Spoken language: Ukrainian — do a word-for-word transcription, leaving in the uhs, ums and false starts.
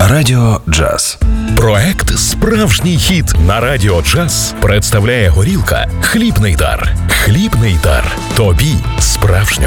Радіо Джаз. Проект «Справжній хіт» на Радіо Джаз представляє горілка «Хлібний дар». Хлібний дар. Тобі справжньому.